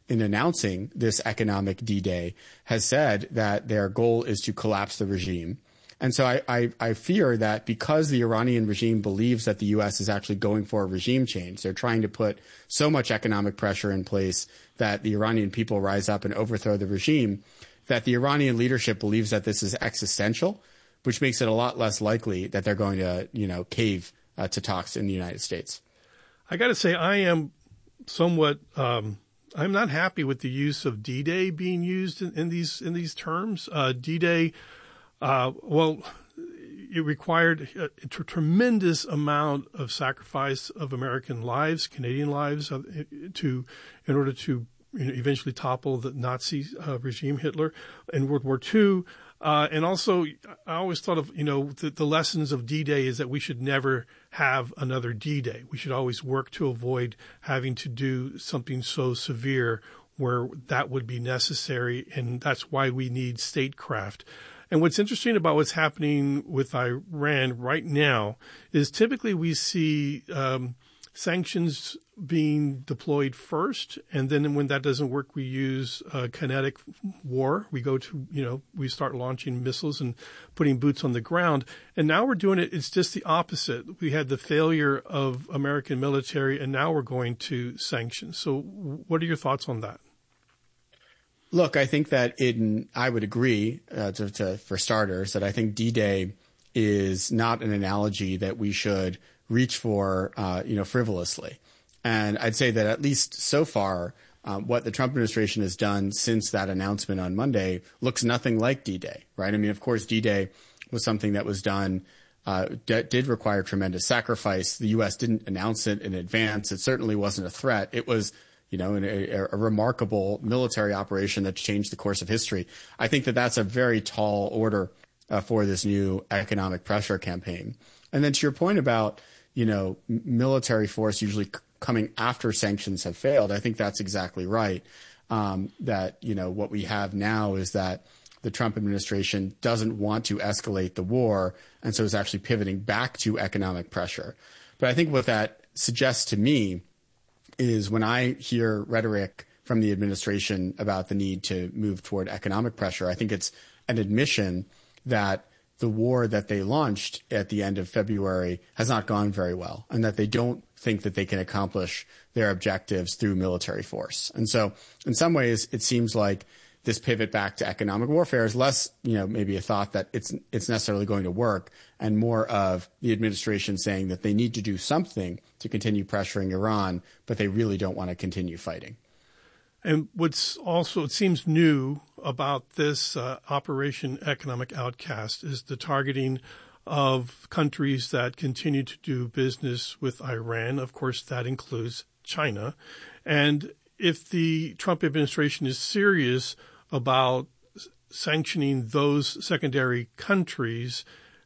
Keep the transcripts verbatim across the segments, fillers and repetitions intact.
in announcing this economic D-Day, has said that their goal is to collapse the regime. And so I, I, I fear that because the Iranian regime believes that the U S is actually going for a regime change, they're trying to put so much economic pressure in place that the Iranian people rise up and overthrow the regime, that the Iranian leadership believes that this is existential, which makes it a lot less likely that they're going to, you know, cave uh, to talks in the United States. I got to say, I am somewhat, um, I'm not happy with the use of D-Day being used in, in these in these terms. Uh, D-Day, uh, well, it required a, a tremendous amount of sacrifice of American lives, Canadian lives, uh, to in order to you know, eventually topple the Nazi uh, regime, Hitler, in World War Two. Uh, and also, I always thought of, you know, the, the lessons of D-Day is that we should never have another D-Day. We should always work to avoid having to do something so severe where that would be necessary. And that's why we need statecraft. And what's interesting about what's happening with Iran right now is typically we see um, sanctions being deployed first, and then when that doesn't work, we use uh, kinetic war. We go to, you know, we start launching missiles and putting boots on the ground. And now we're doing it, it's just the opposite. We had the failure of American military, and now we're going to sanctions. So what are your thoughts on that? Look, I think that in, I would agree, uh, to, to, for starters, that I think D-Day is not an analogy that we should reach for, uh, you know, frivolously. And I'd say that at least so far, um, what the Trump administration has done since that announcement on Monday looks nothing like D-Day, right? I mean, of course, D-Day was something that was done, uh, d- did require tremendous sacrifice. The U S didn't announce it in advance. It certainly wasn't a threat. It was, you know, a, a remarkable military operation that changed the course of history. I think that that's a very tall order uh, for this new economic pressure campaign. And then to your point about, you know, military force usually c- coming after sanctions have failed, I think that's exactly right. Um, that, you know, what we have now is that the Trump administration doesn't want to escalate the war, and so is actually pivoting back to economic pressure. But I think what that suggests to me is when I hear rhetoric from the administration about the need to move toward economic pressure, I think it's an admission that the war that they launched at the end of February has not gone very well, and that they don't think that they can accomplish their objectives through military force. And so in some ways, it seems like this pivot back to economic warfare is less, you know, maybe a thought that it's it's necessarily going to work, and more of the administration saying that they need to do something to continue pressuring Iran, but they really don't want to continue fighting. And what's also, it seems new about this uh, Operation Economic Outcast is the targeting of countries that continue to do business with Iran. Of course, that includes China. And if the Trump administration is serious about sanctioning those secondary countries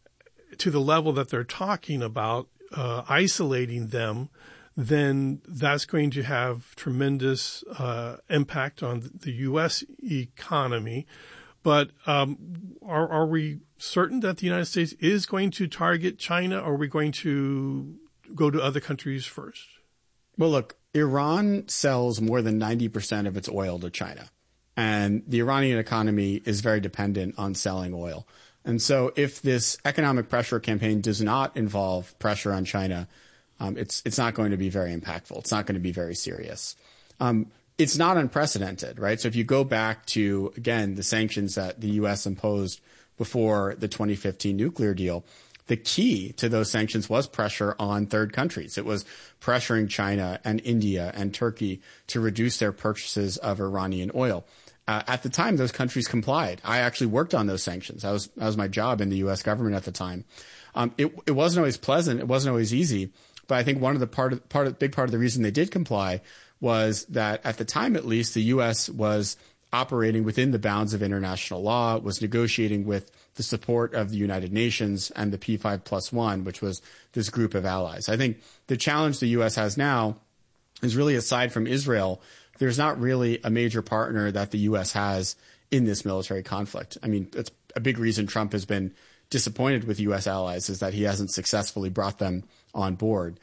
to the level that they're talking about, uh, isolating them, then that's going to have tremendous uh, impact on the U S economy. But um, are, are we certain that the United States is going to target China, or are we going to go to other countries first? Well, look, Iran sells more than ninety percent of its oil to China, and the Iranian economy is very dependent on selling oil. And so if this economic pressure campaign does not involve pressure on China, um, it's it's not going to be very impactful. It's not going to be very serious. Um, it's not unprecedented, right? So if you go back to, again, the sanctions that the U S imposed before the twenty fifteen nuclear deal, the key to those sanctions was pressure on third countries. It was pressuring China and India and Turkey to reduce their purchases of Iranian oil. Uh, at the time, those countries complied. I actually worked on those sanctions. That was, that was my job in the U S government at the time. Um, it, it wasn't always pleasant. It wasn't always easy. But I think one of the part of, part of, big part of the reason they did comply was that at the time, at least, the U S was operating within the bounds of international law, was negotiating with the support of the United Nations and the P five plus one, which was this group of allies. I think the challenge the U S has now is really, aside from Israel, there's not really a major partner that the U S has in this military conflict. I mean, it's a big reason Trump has been disappointed with U S allies, is that he hasn't successfully brought them on board.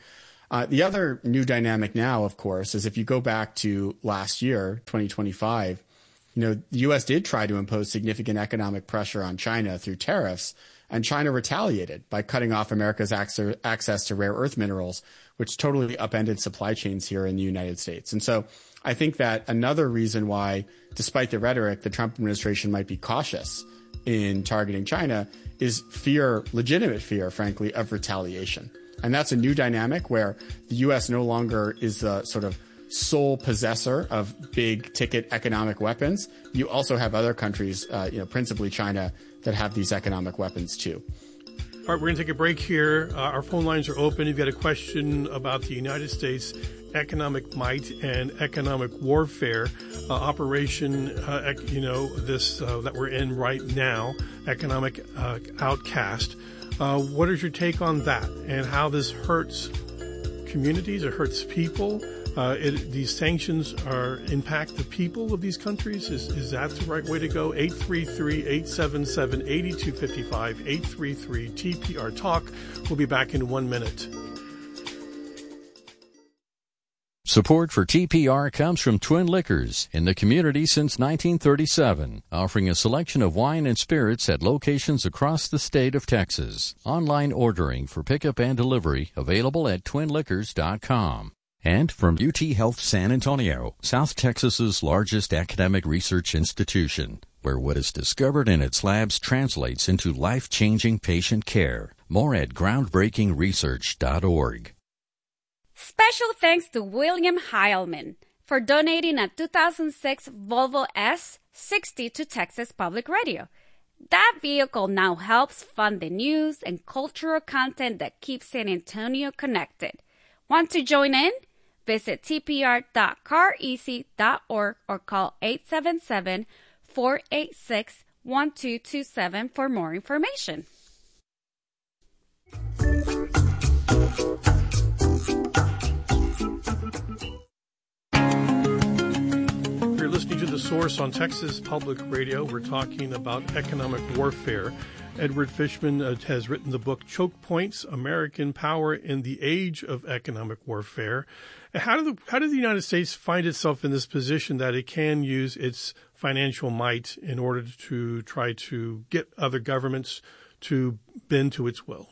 Uh, the other new dynamic now, of course, is if you go back to last year, twenty twenty-five, you know, the U S did try to impose significant economic pressure on China through tariffs, and China retaliated by cutting off America's access to rare earth minerals, which totally upended supply chains here in the United States. And so I think that another reason why, despite the rhetoric, the Trump administration might be cautious in targeting China is fear, legitimate fear, frankly, of retaliation. And that's a new dynamic where the U S no longer is the sort of sole possessor of big ticket economic weapons. You also have other countries, uh, you know, principally China, that have these economic weapons too. All right, we're going to take a break here. Uh, our phone lines are open. If you've got a question about the United States economic might and economic warfare uh, operation, uh, ec- you know, this uh, that we're in right now, economic uh, outcast. Uh, what is your take on that and how this hurts communities? It hurts people. Uh, it, these sanctions are impact the people of these countries. Is is that the right way to go? eight three three, eight seven seven, eight two five five, eight three three T P R Talk. We'll be back in one minute. Support for T P R comes from Twin Liquors, in the community since nineteen thirty-seven, offering a selection of wine and spirits at locations across the state of Texas. Online ordering for pickup and delivery available at twin liquors dot com. And from U T Health San Antonio, South Texas's largest academic research institution, where what is discovered in its labs translates into life-changing patient care. More at groundbreaking research dot org. Special thanks to William Heilman for donating a two thousand six Volvo S sixty to Texas Public Radio. That vehicle now helps fund the news and cultural content that keeps San Antonio connected. Want to join in? Visit T P R dot car easy dot org or call eight seven seven, four eight six, one two two seven for more information. You're listening to The Source on Texas Public Radio. We're talking about economic warfare. Edward Fishman uh, has written the book Choke Points, American Power in the Age of Economic Warfare. And how, do the, how did the United States find itself in this position that it can use its financial might in order to try to get other governments to bend to its will?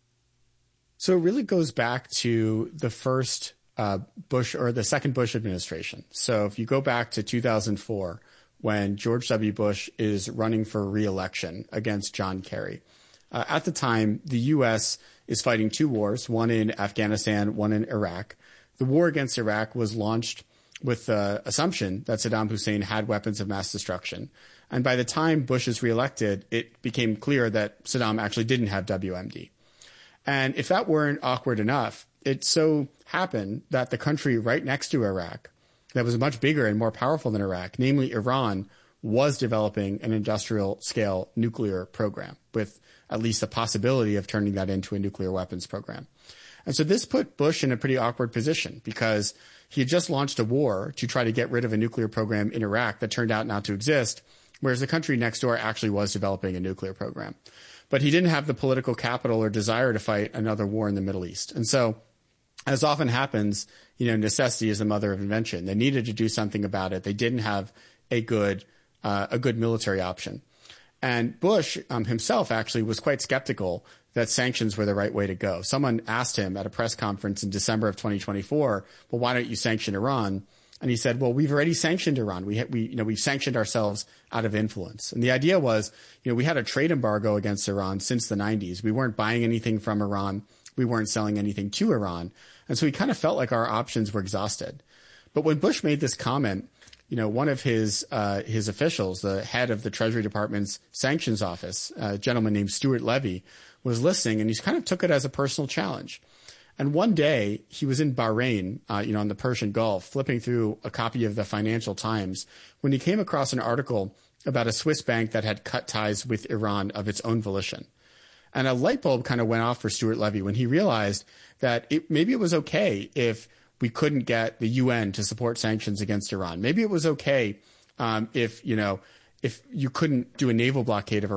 So it really goes back to the first uh, Bush or the second Bush administration. So if you go back to two thousand four, when George W. Bush is running for re-election against John Kerry. Uh, at the time, the U S is fighting two wars, one in Afghanistan, one in Iraq. The war against Iraq was launched with the assumption that Saddam Hussein had weapons of mass destruction. And by the time Bush is reelected, it became clear that Saddam actually didn't have W M D. And if that weren't awkward enough, it so happened that the country right next to Iraq, that was much bigger and more powerful than Iraq, namely Iran, was developing an industrial scale nuclear program with at least the possibility of turning that into a nuclear weapons program. And so this put Bush in a pretty awkward position because he had just launched a war to try to get rid of a nuclear program in Iraq that turned out not to exist, whereas the country next door actually was developing a nuclear program. But he didn't have the political capital or desire to fight another war in the Middle East. And so, as often happens, you know, necessity is the mother of invention. They needed to do something about it. They didn't have a good uh, a good military option. And Bush um, himself actually was quite skeptical that sanctions were the right way to go. Someone asked him at a press conference in December of twenty twenty-four, well, why don't you sanction Iran? And he said, well, we've already sanctioned Iran. We, ha- we, you know, we've sanctioned ourselves out of influence. And the idea was, you know, we had a trade embargo against Iran since the nineties. We weren't buying anything from Iran. We weren't selling anything to Iran. And so he kind of felt like our options were exhausted. But when Bush made this comment, you know, one of his uh, his officials, the head of the Treasury Department's sanctions office, a gentleman named Stuart Levy, was listening, and he kind of took it as a personal challenge. And one day he was in Bahrain, uh, you know, on the Persian Gulf, flipping through a copy of the Financial Times when he came across an article about a Swiss bank that had cut ties with Iran of its own volition. And a light bulb kind of went off for Stuart Levy when he realized that it, maybe it was okay if we couldn't get the U N to support sanctions against Iran. Maybe it was okay um, if, you know, if you couldn't do a naval blockade of Iran.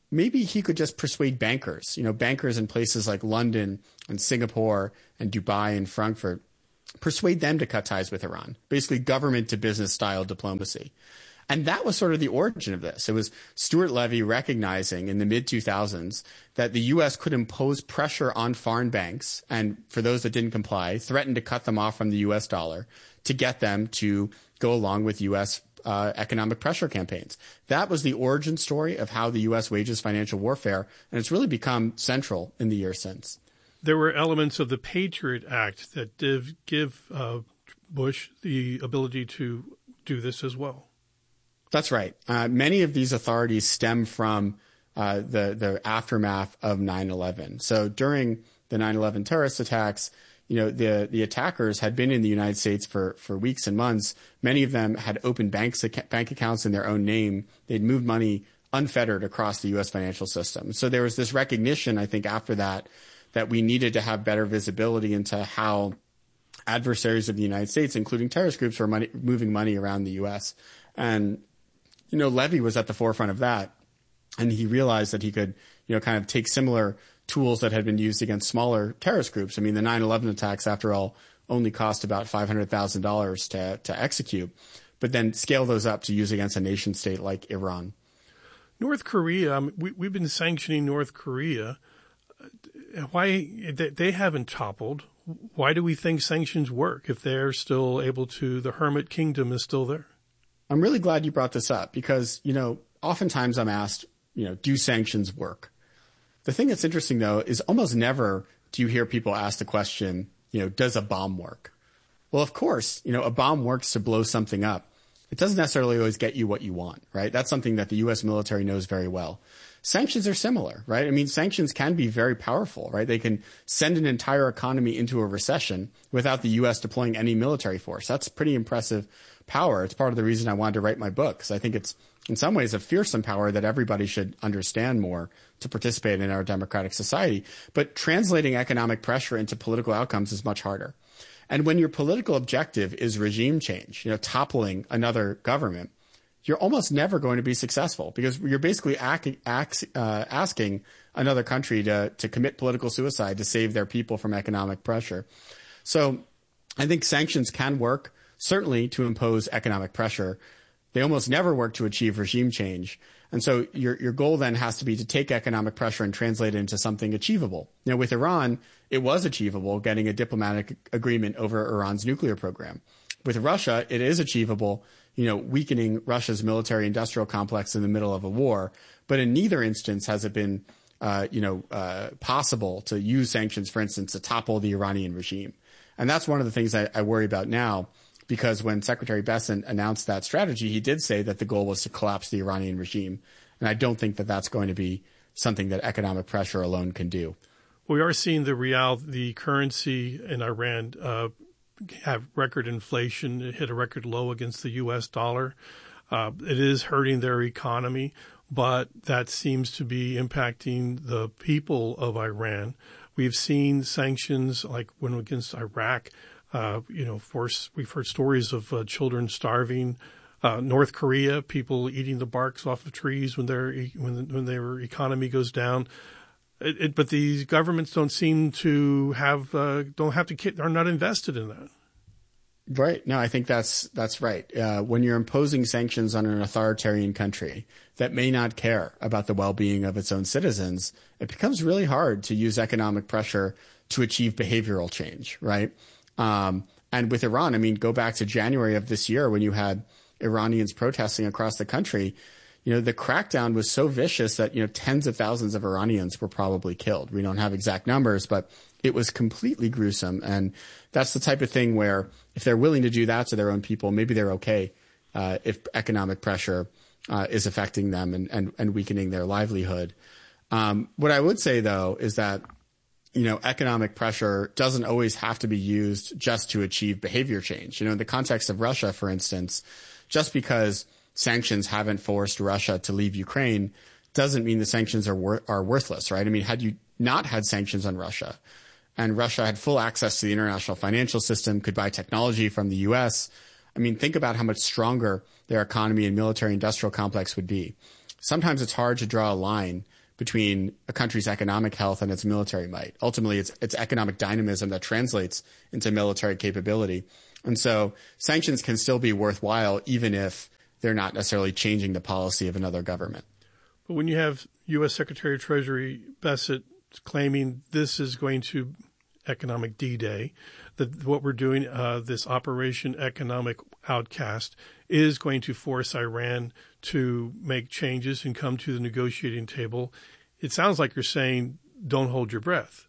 maybe he could just persuade bankers, you know, bankers in places like London and Singapore and Dubai and Frankfurt, persuade them to cut ties with Iran, basically government to business style diplomacy. And that was sort of the origin of this. It was Stuart Levy recognizing in the mid two thousands that the U S could impose pressure on foreign banks, and for those that didn't comply, threatened to cut them off from the U S dollar to get them to go along with U S uh, economic pressure campaigns. That was the origin story of how the U S wages financial warfare, and it's really become central in the years since. There were elements of the Patriot Act that did give uh, Bush the ability to do this as well. That's right. Uh, many of these authorities stem from uh, the the aftermath of nine eleven. So during the nine eleven terrorist attacks, you know, the the attackers had been in the United States for for weeks and months. Many of them had opened banks bank accounts in their own name. They'd moved money unfettered across the U S financial system. So there was this recognition, I think, after that, that we needed to have better visibility into how adversaries of the United States, including terrorist groups, were money, moving money around the U S. And you know, Levy was at the forefront of that, and he realized that he could, you know, kind of take similar tools that had been used against smaller terrorist groups. I mean, the nine eleven attacks, after all, only cost about five hundred thousand dollars to to execute, but then scale those up to use against a nation state like Iran. North Korea, um, we, we've been sanctioning North Korea. Why they, they haven't toppled? Why do we think sanctions work if they're still able to? The hermit kingdom is still there. I'm really glad you brought this up because, you know, oftentimes I'm asked, you know, do sanctions work? The thing that's interesting, though, is almost never do you hear people ask the question, you know, does a bomb work? Well, of course, you know, a bomb works to blow something up. It doesn't necessarily always get you what you want, right? That's something that the U S military knows very well. Sanctions are similar, right? I mean, sanctions can be very powerful, right? They can send an entire economy into a recession without the U S deploying any military force. That's pretty impressive power. It's part of the reason I wanted to write my book, because I think it's in some ways a fearsome power that everybody should understand more to participate in our democratic society. But translating economic pressure into political outcomes is much harder. And when your political objective is regime change, you know, toppling another government, you're almost never going to be successful because you're basically act, act, uh, asking another country to, to commit political suicide to save their people from economic pressure. So I think sanctions can work, certainly to impose economic pressure. They almost never work to achieve regime change. And so your your goal then has to be to take economic pressure and translate it into something achievable. Now, with Iran, it was achievable getting a diplomatic agreement over Iran's nuclear program. With Russia, it is achievable, you know, weakening Russia's military industrial complex in the middle of a war. But in neither instance has it been, uh, you know, uh, possible to use sanctions, for instance, to topple the Iranian regime. And that's one of the things I, I worry about now. Because when Secretary Bessent announced that strategy, he did say that the goal was to collapse the Iranian regime. And I don't think that that's going to be something that economic pressure alone can do. We are seeing the real, the currency in Iran uh, have record inflation. It hit a record low against the U S dollar. Uh, it is hurting their economy, but that seems to be impacting the people of Iran. We've seen sanctions like when against Iraq. Uh, you know, force, we've heard stories of uh, children starving. Uh, North Korea, people eating the barks off of trees when their when when their economy goes down. It, it, but these governments don't seem to have uh, don't have to are not invested in that. Right. No, I think that's that's right. Uh, when you're imposing sanctions on an authoritarian country that may not care about the well-being of its own citizens, it becomes really hard to use economic pressure to achieve behavioral change. Right. Um, and with Iran, I mean, go back to January of this year when you had Iranians protesting across the country. You know, the crackdown was so vicious that, you know, tens of thousands of Iranians were probably killed. We don't have exact numbers, but it was completely gruesome. And that's the type of thing where if they're willing to do that to their own people, maybe they're okay uh, if economic pressure uh, is affecting them and, and, and weakening their livelihood. Um, what I would say, though, is that you know, economic pressure doesn't always have to be used just to achieve behavior change. You know, in the context of Russia, for instance, just because sanctions haven't forced Russia to leave Ukraine doesn't mean the sanctions are wor- are worthless, right? I mean, had you not had sanctions on Russia and Russia had full access to the international financial system, could buy technology from the U S, I mean, think about how much stronger their economy and military industrial complex would be. Sometimes it's hard to draw a line between a country's economic health and its military might. Ultimately, it's, it's economic dynamism that translates into military capability. And so sanctions can still be worthwhile even if they're not necessarily changing the policy of another government. But when you have U S. Secretary of Treasury Bessent claiming this is going to economic D-Day, that what we're doing, uh, this Operation Economic Outcast, is going to force Iran to make changes and come to the negotiating table. It sounds like you're saying, don't hold your breath.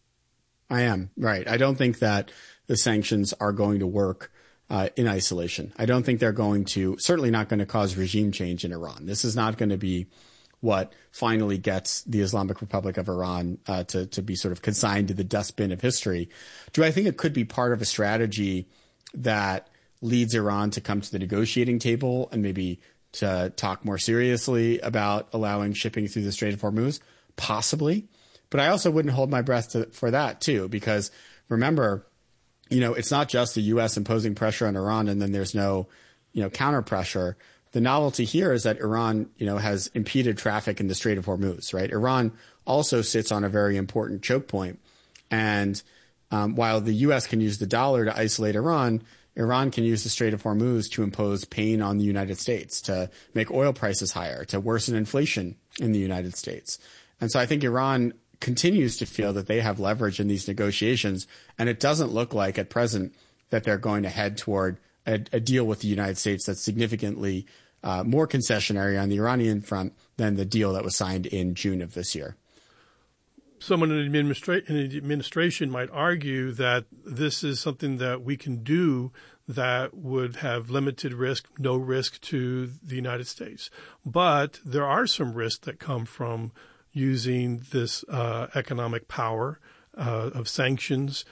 I am, right. I don't think that the sanctions are going to work uh, in isolation. I don't think they're going to, certainly not going to cause regime change in Iran. This is not going to be what finally gets the Islamic Republic of Iran uh, to, to be sort of consigned to the dustbin of history. Do I think it could be part of a strategy that leads Iran to come to the negotiating table and maybe to talk more seriously about allowing shipping through the Strait of Hormuz? Possibly. But I also wouldn't hold my breath to, for that, too, because remember, you know, it's not just the U S imposing pressure on Iran and then there's no, you know, counter pressure. The novelty here is that Iran, you know, has impeded traffic in the Strait of Hormuz, right? Iran also sits on a very important choke point. And um, while the U S can use the dollar to isolate Iran, Iran can use the Strait of Hormuz to impose pain on the United States, to make oil prices higher, to worsen inflation in the United States. And so I think Iran continues to feel that they have leverage in these negotiations. And it doesn't look like at present that they're going to head toward a, a deal with the United States that's significantly uh, more concessionary on the Iranian front than the deal that was signed in June of this year. Someone in the, administra- in the administration might argue that this is something that we can do that would have limited risk, no risk to the United States. But there are some risks that come from using this uh, economic power uh, of sanctions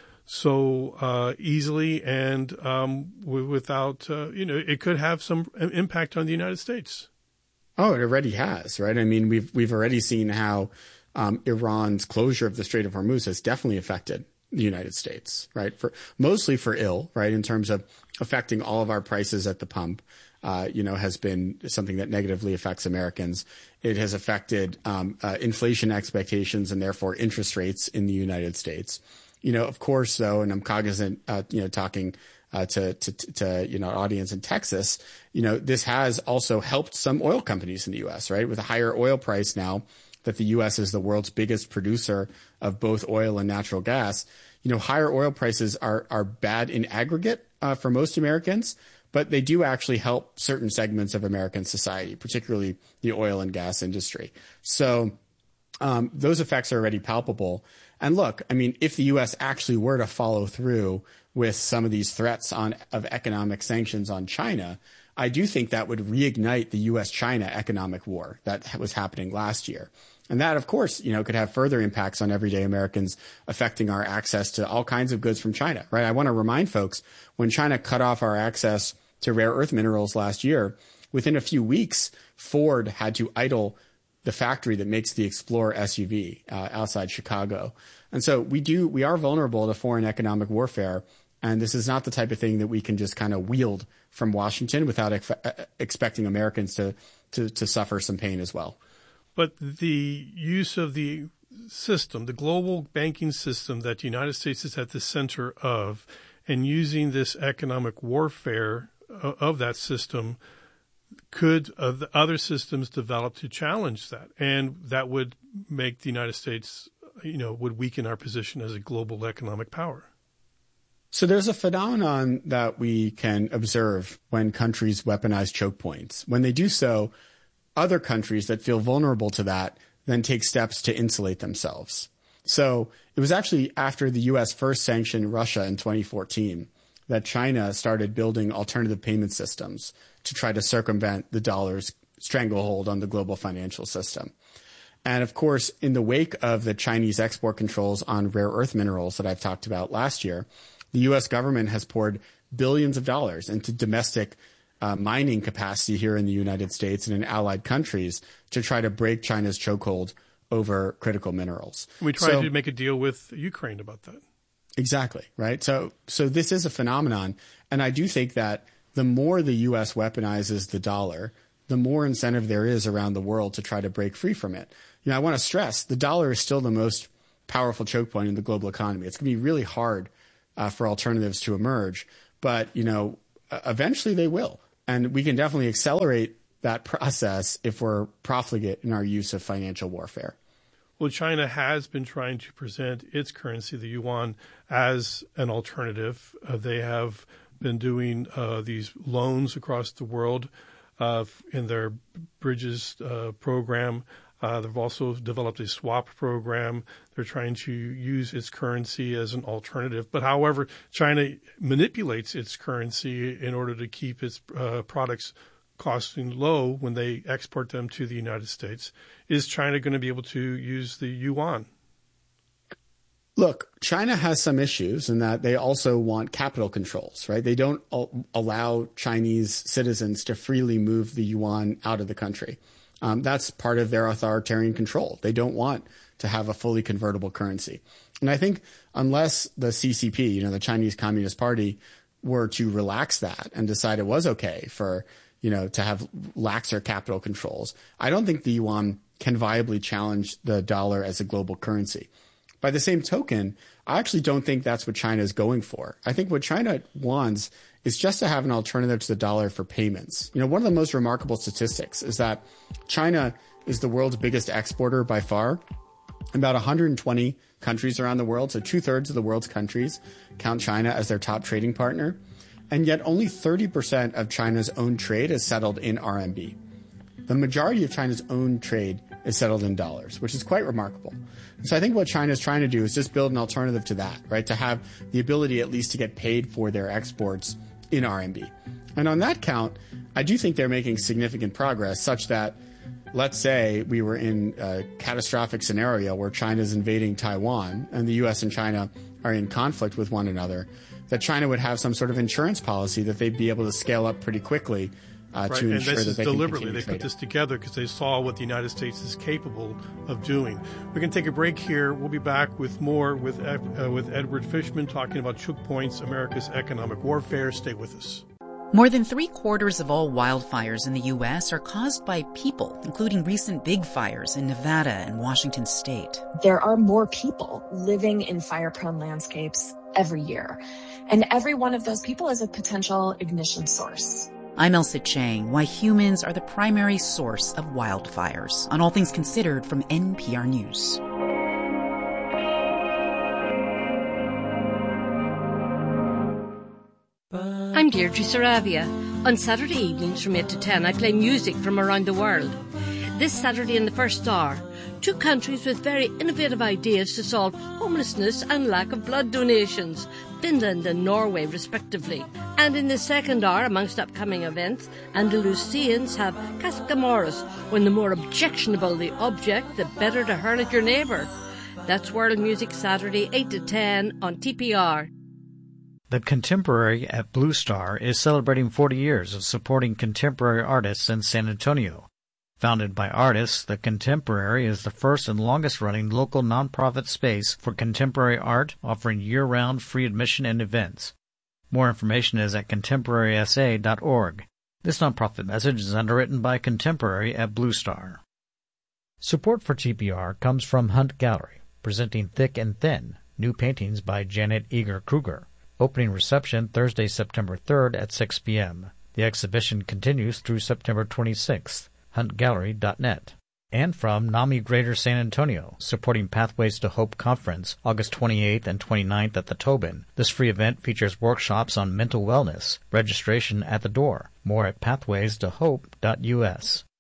so uh, easily and um, w- without, uh, you know, it could have some impact on the United States. Oh, it already has, right? I mean, we've we've already seen how um, Iran's closure of the Strait of Hormuz has definitely affected the United States, right? For mostly for ill, right? In terms of affecting all of our prices at the pump. Uh, you know, has been something that negatively affects Americans. It has affected um, uh, inflation expectations and therefore interest rates in the United States. You know, of course, though, and I'm cognizant, uh, you know, talking uh, to, to, to, you know, audience in Texas, you know, this has also helped some oil companies in the U S, right? With a higher oil price now that the U S is the world's biggest producer of both oil and natural gas, you know, higher oil prices are, are bad in aggregate uh, for most Americans. But they do actually help certain segments of American society, particularly the oil and gas industry. So um, those effects are already palpable. And look, I mean, if the U S actually were to follow through with some of these threats on of economic sanctions on China, I do think that would reignite the U S China economic war that was happening last year. And that, of course, you know, could have further impacts on everyday Americans, affecting our access to all kinds of goods from China, right? I want to remind folks, when China cut off our access to rare earth minerals last year, within a few weeks, Ford had to idle the factory that makes the Explorer S U V uh, outside Chicago. And so we do, we are vulnerable to foreign economic warfare. And this is not the type of thing that we can just kind of wield from Washington without ex- expecting Americans to, to, to suffer some pain as well. But the use of the system, the global banking system that the United States is at the center of, and using this economic warfare of that system, could uh, the other systems develop to challenge that? And that would make the United States, you know, would weaken our position as a global economic power. So there's a phenomenon that we can observe when countries weaponize choke points. When they do so, other countries that feel vulnerable to that then take steps to insulate themselves. So it was actually after the U S first sanctioned Russia in twenty fourteen that China started building alternative payment systems to try to circumvent the dollar's stranglehold on the global financial system. And of course, in the wake of the Chinese export controls on rare earth minerals that I've talked about last year, the U S government has poured billions of dollars into domestic uh, mining capacity here in the United States and in allied countries to try to break China's chokehold over critical minerals. We tried so, to make a deal with Ukraine about that. Exactly, right? So so this is a phenomenon, and I do think that the more the U S weaponizes the dollar, the more incentive there is around the world to try to break free from it. You know, I want to stress the dollar is still the most powerful choke point in the global economy. It's going to be really hard uh, for alternatives to emerge, but, you know, eventually they will. And we can definitely accelerate that process if we're profligate in our use of financial warfare. Well, China has been trying to present its currency, the yuan, as an alternative. Uh, they have been doing uh, these loans across the world uh, in their Bridges uh, program. Uh, they've also developed a swap program. They're trying to use its currency as an alternative. But however, China manipulates its currency in order to keep its uh, products costing low when they export them to the United States. Is China going to be able to use the yuan? Look, China has some issues in that they also want capital controls, right? They don't al- allow Chinese citizens to freely move the yuan out of the country. Um, that's part of their authoritarian control. They don't want to have a fully convertible currency. And I think unless the C C P, you know, the Chinese Communist Party, were to relax that and decide it was okay for, you know, to have laxer capital controls, I don't think the yuan can viably challenge the dollar as a global currency. By the same token, I actually don't think that's what China is going for. I think what China wants is just to have an alternative to the dollar for payments. You know, one of the most remarkable statistics is that China is the world's biggest exporter by far. About one hundred twenty countries around the world, so two-thirds of the world's countries count China as their top trading partner. And yet only thirty percent of China's own trade is settled in R M B. The majority of China's own trade is settled in dollars, which is quite remarkable. So I think what China is trying to do is just build an alternative to that, right? To have the ability at least to get paid for their exports in R M B. And on that count, I do think they're making significant progress such that, let's say we were in a catastrophic scenario where China is invading Taiwan and the U S and China are in conflict with one another, that China would have some sort of insurance policy that they'd be able to scale up pretty quickly uh, right. to and ensure this that is they deliberately can they continue put this trading. together because they saw what the United States is capable of doing. We're going to take a break here. We'll be back with more with uh, with Edward Fishman talking about choke points, America's economic warfare. Stay with us. More than three-quarters of all wildfires in the U S are caused by people, including recent big fires in Nevada and Washington state. There are more people living in fire-prone landscapes every year, and every one of those people is a potential ignition source. I'm Elsa Chang, why humans are the primary source of wildfires, on All Things Considered from N P R News. I'm Deirdre Saravia. On Saturday evenings from eight to ten, I play music from around the world. This Saturday in the first hour, two countries with very innovative ideas to solve homelessness and lack of blood donations, Finland and Norway respectively. And in the second hour, amongst upcoming events, Andalusians have Cascamoras, when the more objectionable the object, the better to hurl at your neighbour. That's World Music Saturday, eight to ten on T P R. The Contemporary at Blue Star is celebrating forty years of supporting contemporary artists in San Antonio. Founded by artists, The Contemporary is the first and longest-running local nonprofit space for contemporary art, offering year-round free admission and events. More information is at contemporary s a dot org. This nonprofit message is underwritten by Contemporary at Blue Star. Support for T P R comes from Hunt Gallery, presenting Thick and Thin, new paintings by Janet Eager-Kruger. Opening reception Thursday, September third at six p.m. The exhibition continues through September twenty-sixth. hunt gallery dot net. And from NAMI Greater San Antonio, supporting Pathways to Hope Conference, August twenty-eighth and twenty-ninth at the Tobin. This free event features workshops on mental wellness. Registration at the door. More at pathways to hope dot u s.